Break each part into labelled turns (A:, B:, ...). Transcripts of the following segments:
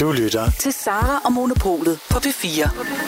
A: Du lytter
B: til Sara og Monopolet på P4.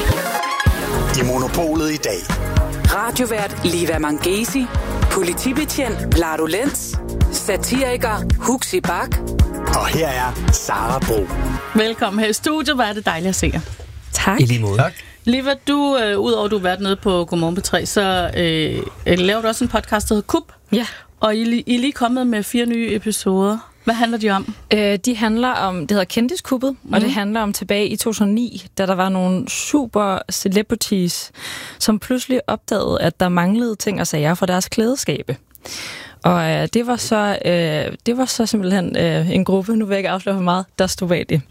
A: I Monopolet i dag.
B: Radiovært Liva Mangesi, politibetjent Vlado Lenz, satiriker Huxi Bak.
A: Og her er Sara Bro.
C: Velkommen her i studiet. Hvor er det dejligt at se jer.
D: Tak.
E: I lige måde. Tak.
C: Liva, du, udover at du har været nede på Godmorgen P3, så laver du også en podcast, der hedder KUP.
D: Ja.
C: Og I er lige kommet med 4 nye episoder. Hvad handler de om?
D: De handler om, det hedder Kendiskuppet, og det handler om tilbage i 2009, da der var nogle super celebrities, som pludselig opdagede, at der manglede ting og sager fra deres klædeskabe. Og det var så simpelthen en gruppe, nu vil jeg ikke afsløre for meget, der stod bag det.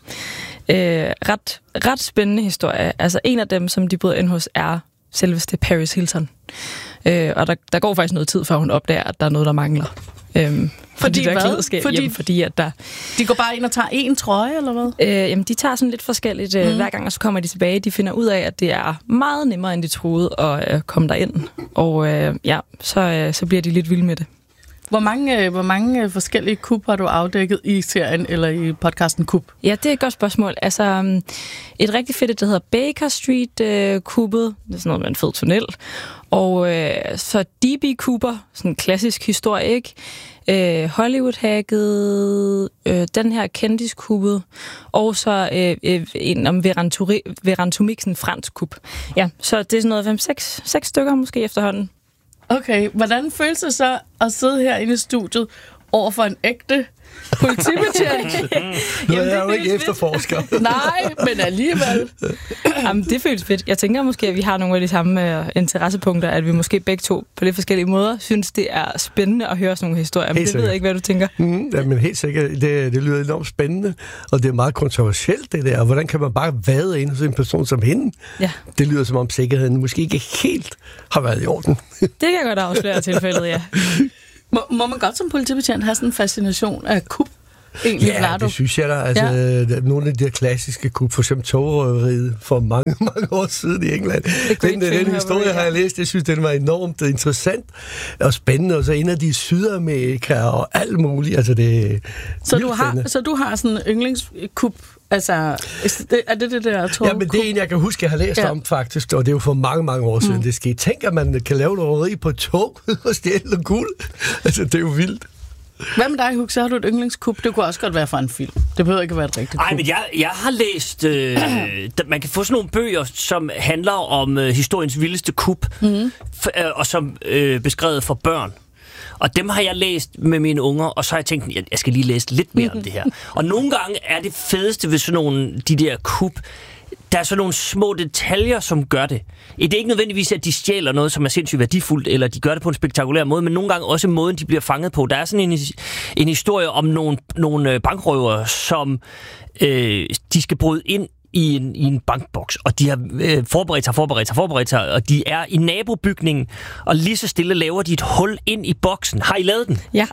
D: Ret spændende historie. Altså en af dem, som de bryder ind hos, er selveste Paris Hilton. Og der går faktisk noget tid, før hun opdager, at der er noget, der mangler. Fordi der klædeskab, fordi at der...
C: De går bare ind og tager en trøje, eller hvad?
D: Jamen, de tager sådan lidt forskelligt hver gang, og så kommer de tilbage. De finder ud af, at det er meget nemmere, end de troede at komme derind. Og så bliver de lidt vilde med det.
C: Hvor mange forskellige kup har du afdækket i serien eller i podcasten KUP?
D: Ja, det er et godt spørgsmål. Altså, et rigtig fedt, der hedder Baker Street-kuppet. Det er sådan noget med en fed tunnel. Og så D.B. Cooper, sådan en klassisk historie, ikke? Hollywood-hacket, den her kendiskuppet, og så en om Verantomixen fransk kup. Ja, så det er sådan noget 5-6 stykker måske efterhånden.
C: Okay, hvordan føles det så at sidde herinde i studiet over for en ægte politibetjent?
E: Nu er jeg jo ikke efterforsker.
C: Nej, men alligevel.
D: Jamen, det føles fedt. Jeg tænker måske, at vi har nogle af de samme interessepunkter, at vi måske begge to på lidt forskellige måder synes, det er spændende at høre sådan nogle historier. Men det ved jeg ikke, hvad du tænker.
E: Men helt sikkert, det lyder enormt spændende, og det er meget kontroversielt, det der. Hvordan kan man bare vade ind hos en person som hende? Ja. Det lyder som om sikkerheden måske ikke helt har været i orden.
D: Det kan jeg godt afsløre tilfældet, ja.
C: Må man godt som politibetjent have sådan en fascination af kup?
E: Ja, det synes jeg da. Altså, nogle af de der klassiske kup, for eksempel togrøveriet for mange år siden i England. Den historie har jeg læst. Jeg synes, den var enormt interessant og spændende. Og så en af de Sydamerika og alt muligt. Altså, det
C: så du har sådan en yndlingskup? Altså, er det der tog?
E: Ja, men det er en, jeg kan huske, jeg har læst om faktisk, og det er jo for mange år siden, det skete. Tænk, at man kan lave et røveri på et tog og stjæle guld. Altså, det er jo vildt.
C: Hvad med dig, Huxi? Har du et yndlingskup? Det kunne også godt være fra en film. Det behøver ikke være et rigtigt kup.
F: Nej, men jeg har læst... man kan få sådan nogle bøger, som handler om historiens vildeste kup, og som beskrevet for børn. Og dem har jeg læst med mine unger, og så har jeg tænkt, jeg skal lige læse lidt mere om det her. Og nogle gange er det fedeste ved sådan nogle, de der kup, der er sådan nogle små detaljer, som gør det. Det er ikke nødvendigvis, at de stjæler noget, som er sindssygt værdifuldt, eller de gør det på en spektakulær måde, men nogle gange også måden, de bliver fanget på. Der er sådan en historie om nogle bankrøvere, som de skal bryde ind i en bankboks, og de har forberedt sig, og de er i nabobygningen, og lige så stille laver de et hul ind i boksen. Har I lavet den?
D: Ja.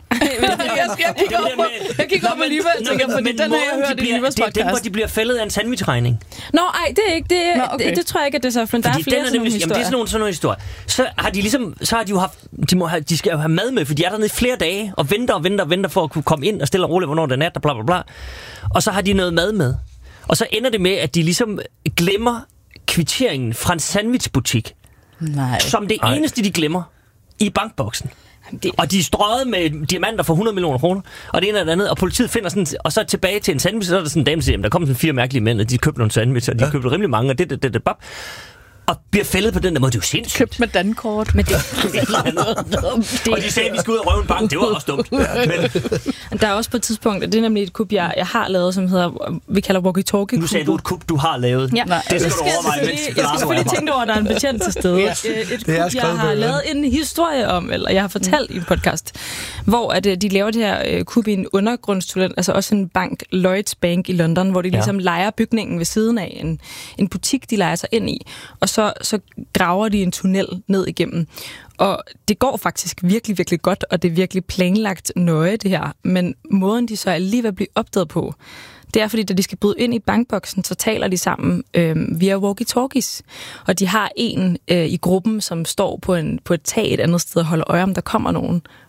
C: Jeg kigger op med Liva, og tænker, fordi den har jeg hørt i Livas podcast.
F: Det er dem, hvor de bliver fældet af en sandwichregning.
D: Nå, ej, det er ikke det. Det tror jeg ikke, at det er så, men der er flere sådan nogle historier.
F: Jamen, det er sådan nogle historier. Så har de jo haft, de skal jo have mad med, for de er dernede flere dage, og venter for at kunne komme ind og stille og roligt, hvornår det er nat, og bla bla bla. Og så har de noget mad med. Og så ender det med, at de ligesom glemmer kvitteringen fra en sandwichbutik.
C: Nej.
F: Som det eneste, de glemmer i bankboksen. Og de er strøget med diamanter for 100 millioner kroner. Og det ene eller andet. Og politiet finder sådan... Og så tilbage til en sandwich, så er der sådan en dame, der siger, der kom sådan 4 mærkelige mænd, og de købte nogle sandwich, og de købte rimelig mange, og det. Og bliver fældet på den der måde. Det er jo sindssygt.
C: Købt med dankort. Men det
F: og de sagde, at vi skulle ud og røve en bank. Det var også dumt.
D: Men der er også på et tidspunkt, det er nemlig et kup, jeg har lavet, som hedder, vi kalder walkie-talkie.
F: Nu sagde du et kup, du har lavet.
D: Ja.
F: Det skal du overveje.
D: Jeg skal selvfølgelig tænke over, at der er en betjent til stede. Et kup, jeg har lavet en historie om, eller jeg har fortalt i en podcast, hvor at de laver det her kup i en undergrundstunnel, altså også en bank, Lloyds Bank i London, hvor de ligesom lejer bygningen ved siden af en butik, de lejer sig ind i. Og så graver de en tunnel ned igennem. Og det går faktisk virkelig, virkelig godt, og det er virkelig planlagt nøje, det her. Men måden, de så alligevel bliver opdaget på, det er, fordi da de skal bryde ind i bankboksen, så taler de sammen via walkie-talkies. Og de har en i gruppen, som står på et tag et andet sted og holder øje, om der kommer nogen.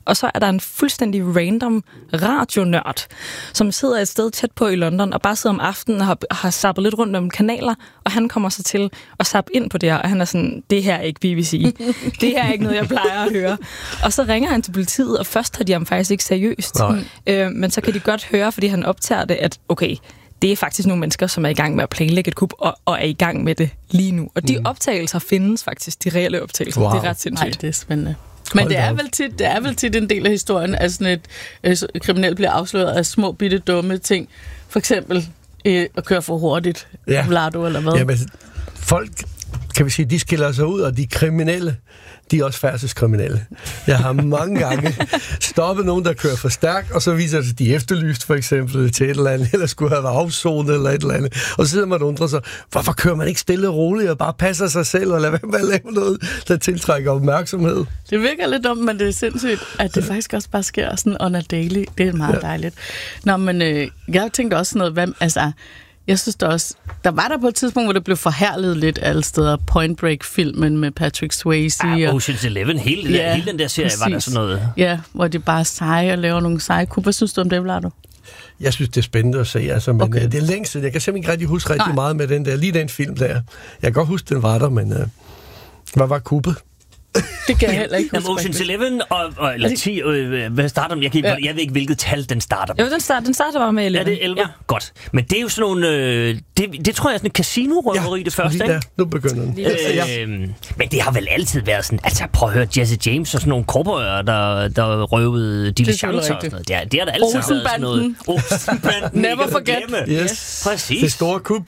D: Og så er der en fuldstændig random radionørd, som sidder et sted tæt på i London, og bare sidder om aftenen og har zappet lidt rundt om kanaler, og han kommer så til at zappe ind på det her, og han er sådan, det her er ikke BBC. Det her er ikke noget, jeg plejer at høre. Og så ringer han til politiet, og først tager de ham faktisk ikke seriøst. Men så kan de godt høre, fordi han optager det, at okay, det er faktisk nogle mennesker, som er i gang med at planlægge et kup, og er i gang med det lige nu. Og de optagelser findes faktisk, de reelle optagelser. Wow. Det er ret sindssygt.
C: Nej, det er spændende. Men det er vel tit en del af historien, at sådan et kriminelt bliver afsløret af små, bitte, dumme ting. For eksempel at køre for hurtigt, Vlado, eller hvad?
E: Jamen, folk, kan vi sige, de skiller sig ud, og de kriminelle, de er også færdselskriminelle. Jeg har mange gange stoppet nogen, der kører for stærkt, og så viser det, at de er efterlyst, for eksempel, til et eller andet, eller skulle have været afzonet, eller et eller andet. Og så sidder man og undrer sig, hvorfor kører man ikke stille og roligt, og bare passer sig selv, og lader være med at lave noget, der tiltrækker opmærksomhed?
C: Det virker lidt dumt, men det er sindssygt, at det faktisk også bare sker sådan on a daily. Det er meget dejligt. Nå, men jeg tænkte også noget, jeg synes da også, der var på et tidspunkt, hvor det blev forherliget lidt alle steder. Point Break-filmen med Patrick Swayze.
F: Ocean's 11, hele den der serie, præcis. Var der sådan noget.
C: Ja, hvor de bare er seje og laver nogle seje kupper. Hvad synes du om det, Vlado?
E: Jeg synes, det er spændende at se. Altså, men det er længe siden. Jeg kan simpelthen ikke rigtig huske rigtig meget med den der, lige den film der. Jeg kan godt huske, den var der, men hvad var kuppet?
C: Det kan jeg heller ikke huske.
F: Ocean's 11 eller 10, hvad starter den? Jeg ved ikke, hvilket tal den starter med.
D: Jo, den starter bare med 11.
F: Er det 11? Ja. Godt. Men det er jo sådan nogle... det tror jeg er sådan et casino-røveri, det første, ikke?
E: Nu begynder den.
F: Men det har vel altid været sådan... Altså, prøv at høre Jesse James og sådan nogle korporører, der røvede diligencer og sådan noget. Det har da altid været sådan noget. Olsenbanden.
C: Never forget.
E: Yes.
F: Præcis.
E: Det store kup.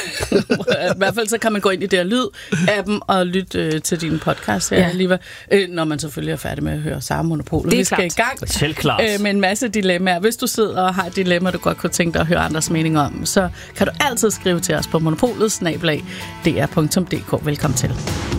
C: I hvert fald så kan man gå ind i det her lyd-appen og lytte til din podcast her, Liva, når man selvfølgelig er færdig med at høre Sara Monopolet. Vi skal i gang med en masse dilemmaer. Hvis du sidder og har et dilemma, du godt kunne tænke dig at høre andres meninger om, så kan du altid skrive til os på monopolet@dr.dk. Velkommen til.